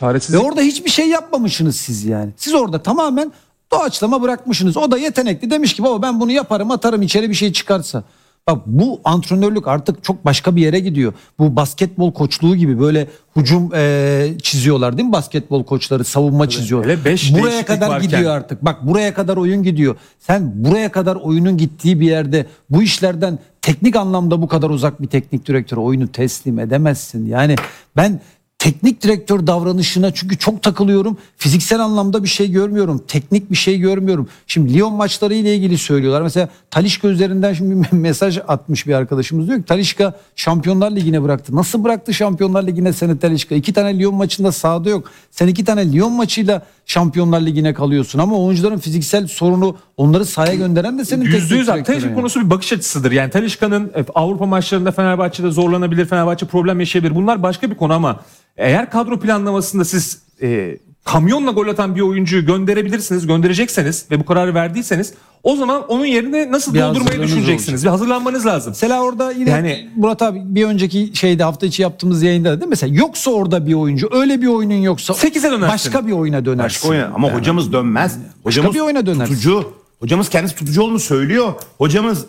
Çaresiz. Ve orada hiçbir şey yapmamışsınız siz yani. Siz orada tamamen doğaçlama bırakmışsınız. O da yetenekli, demiş ki baba ben bunu yaparım, atarım içeri bir şey çıkarsa. Bak bu antrenörlük artık çok başka bir yere gidiyor. Bu basketbol koçluğu gibi böyle hücum çiziyorlar değil mi basketbol koçları, savunma çiziyorlar. Buraya kadar gidiyor artık. Bak buraya kadar oyun gidiyor. Sen buraya kadar oyunun gittiği bir yerde bu işlerden teknik anlamda bu kadar uzak bir teknik direktör oyunu teslim edemezsin. Yani ben teknik direktör davranışına çünkü çok takılıyorum. Fiziksel anlamda bir şey görmüyorum. Teknik bir şey görmüyorum. Şimdi Lyon maçları ile ilgili söylüyorlar. Mesela Talisca üzerinden şimdi bir mesaj atmış bir arkadaşımız, diyor ki Talisca Şampiyonlar Ligi'ne bıraktı. Nasıl bıraktı Şampiyonlar Ligi'ne seni Talisca? 2 tane Lyon maçında sahada yok. Sen 2 tane Lyon maçıyla Şampiyonlar Ligi'ne kalıyorsun ama oyuncuların fiziksel sorunu onları sahaya gönderen de senin teknik direktörün. Talisca konusu bir bakış açısıdır. Yani Talisca'nın Avrupa maçlarında Fenerbahçe'de zorlanabilir, Fenerbahçe problem yaşayabilir. Bunlar başka bir konu ama eğer kadro planlamasında siz kamyonla gol atan bir oyuncuyu gönderebilirsiniz, gönderecekseniz ve bu kararı verdiyseniz o zaman onun yerine nasıl doldurmayı düşüneceksiniz? Bir hazırlanmanız lazım. Mesela orada yine Murat abi bir önceki hafta içi yaptığımız yayında da değil mi? Mesela yoksa orada bir oyuncu, öyle bir oyunun yoksa 8'e dönersin. Başka bir oyuna dönersin. Başka oyuna. Ama yani hocamız dönmez. Hocamız başka bir oyuna dönersin. Tutucu. Hocamız kendisi tutucu olduğunu söylüyor. Hocamız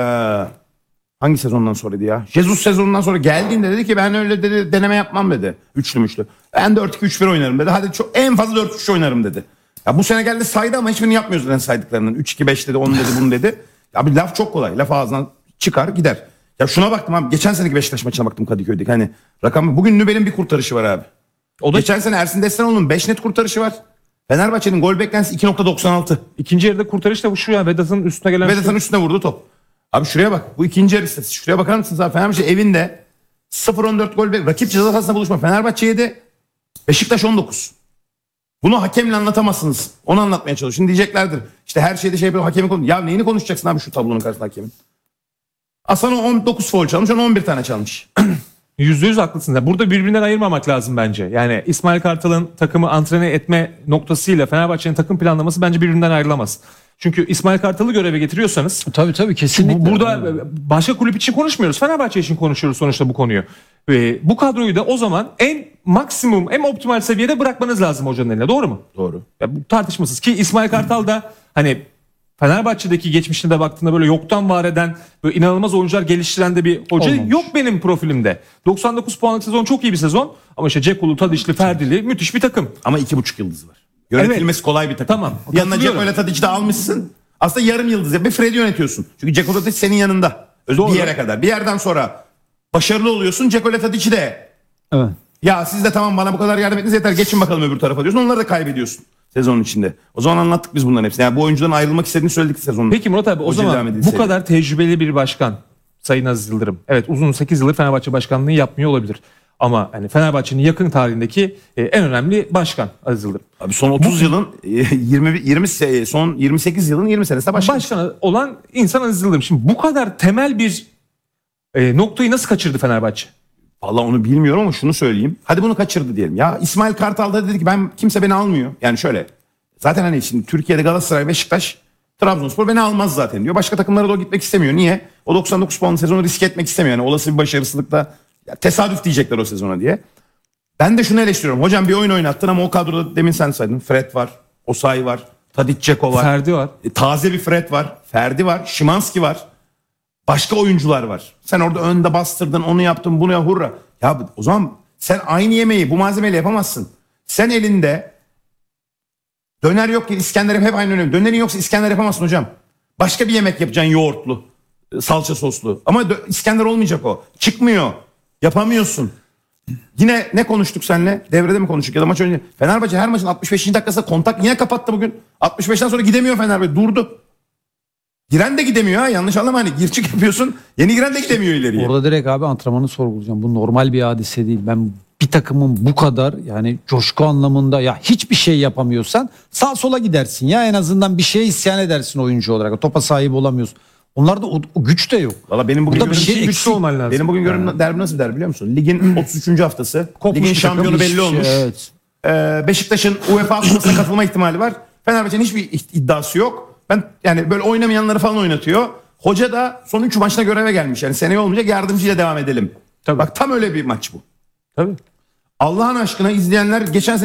hangi sezondan sonraydı ya? Jesus sezonundan sonra geldiğinde dedi ki ben öyle dedi deneme yapmam dedi. Üçlü. Ben 4-2-3-1 oynarım dedi. Hadi çok en fazla 4-3 oynarım dedi. Ya bu sene geldi saydı ama hiçbirini yapmıyoruz zaten saydıklarının. 3-2-5 dedi, 10 dedi, bunu dedi. Ya bir laf çok kolay. Laf ağzından çıkar gider. Ya şuna baktım abi. Geçen seneki Beşiktaş maçına baktım Kadıköy'deki. Hani rakam, bugün Nübel'in bir kurtarışı var abi. O da geçen sene Ersin Destanoğlu'nun 5 net kurtarışı var. Fenerbahçe'nin gol beklentisi 2.96. İkinci yarıda kurtarış da şu ya, Vedat'ın üstüne gelen. Vedat'ın üstüne vurdu top. Abi şuraya bak. Bu ikinci yarı istatistiği. Şuraya bakar mısınız abi? Fenerbahçe evinde 0-14 gol ve rakip ceza sahasında buluşma. Fenerbahçe 7, Beşiktaş 19. Bunu hakemle anlatamazsınız. Onu anlatmaya çalışın. Şimdi diyeceklerdir. İşte her şeyde şey yapıyor, hakemi konuş. Ya neyini konuşacaksın abi şu tablonun karşısında hakemin? Aslan 19 faul çalmış, 11 tane çalmış. %100 haklısın. Burada birbirinden ayırmamak lazım bence. Yani İsmail Kartal'ın takımı antrene etme noktasıyla Fenerbahçe'nin takım planlaması bence birbirinden ayrılamaz. Çünkü İsmail Kartal'ı göreve getiriyorsanız tabii kesinlikle. Burada başka kulüp için konuşmuyoruz. Fenerbahçe için konuşuyoruz sonuçta bu konuyu. Ve bu kadroyu da o zaman en maksimum, en optimal seviyede bırakmanız lazım hocanın eline. Doğru mu? Doğru. Ya bu tartışmasız ki İsmail Kartal da hani Fenerbahçe'deki geçmişine de baktığında böyle yoktan var eden, böyle inanılmaz oyuncular geliştiren de bir hoca olmamış. Yok benim profilimde. 99 puanlık sezon çok iyi bir sezon. Ama işte Cekulu, Tadişli, Ferdili müthiş bir takım. Ama 2,5 yıldız var. Yönetilmesi kolay bir takım. Tamam. Yanına Ceko'yla Tadic'i de almışsın. Aslında yarım yıldız. Bir Fred'i yönetiyorsun. Çünkü Ceko Tadic senin yanında. Bir yere kadar. Bir yerden sonra başarılı oluyorsun. Ceko'yla Tadic'i de. Evet. Ya siz de tamam bana bu kadar yardım ettiniz yeter. Geçin bakalım öbür tarafa diyorsun. Onları da kaybediyorsun sezonun içinde. O zaman anlattık biz bunların hepsini. Yani bu oyuncudan ayrılmak istediğini söyledik sezonun. Peki Murat abi o zaman bu kadar tecrübeli bir başkan Sayın Aziz Yıldırım. Evet uzun 8 yıldır Fenerbahçe başkanlığı yapmıyor olabilir. Ama hani Fenerbahçe'nin yakın tarihindeki en önemli başkan Aziz Yıldırım. Abi son 30 yılın 20 son 28 yılın 20 senesinde başkan olan insan Aziz Yıldırım. Şimdi bu kadar temel bir noktayı nasıl kaçırdı Fenerbahçe? Vallahi onu bilmiyorum ama şunu söyleyeyim. Hadi bunu kaçırdı diyelim. Ya İsmail Kartal da dedi ki kimse beni almıyor. Yani şöyle. Zaten hani şimdi Türkiye'de Galatasaray, Beşiktaş, Trabzonspor beni almaz zaten diyor. Başka takımlara da o gitmek istemiyor. Niye? O 99 puanlı sezonu riske etmek istemiyor. Yani olası bir başarısızlıkta ya tesadüf diyecekler o sezona diye. Ben de şunu eleştiriyorum. Hocam bir oyun oynattın ama o kadroda demin sen saydın. Fred var, Osayi var, Tadic, Ceko var. Ferdi var. Taze bir Fred var, Ferdi var, Szymanski var. Başka oyuncular var. Sen orada önde bastırdın, onu yaptın, bunu ya hurra. Ya o zaman sen aynı yemeği bu malzemeyle yapamazsın. Sen elinde döner yok ki İskender hep aynı önemli. Dönerin yoksa İskender yapamazsın hocam. Başka bir yemek yapacaksın yoğurtlu, salça soslu. Ama İskender olmayacak o. Çıkmıyor. Yapamıyorsun. Yine ne konuştuk seninle? Devrede mi konuştuk ya da maç önce? Fenerbahçe her maçın 65. dakikasında kontak yine kapattı bugün. 65'ten sonra gidemiyor Fenerbahçe. Durdu. Giren de gidemiyor ha, yanlış anlama, hani gir çık yapıyorsun, yeni giren de gidemiyor ileriye. Orada direkt abi antrenmanı sorgulayacağım. Bu normal bir hadise değil. Ben bir takımın bu kadar yani coşku anlamında ya hiçbir şey yapamıyorsan sağ sola gidersin ya, en azından bir şeye isyan edersin oyuncu olarak. Topa sahip olamıyorsun. Onlarda o güç de yok. Valla benim bugün güçlü olman lazım. Benim bugün gördüğüm derbi nasıl bir derbi biliyor musun? Ligin 33. haftası. Ligin şampiyonu belli olmuş. Evet. Beşiktaş'ın UEFA Kupası'na katılma ihtimali var. Fenerbahçe'nin hiçbir iddiası yok. Ben yani böyle oynamayanları falan oynatıyor. Hoca da son 3 maçta göreve gelmiş. Yani seneye olmayacak, yardımcıyla devam edelim. Tabii. Bak tam öyle bir maç bu. Tabii. Allah'ın aşkına izleyenler geçen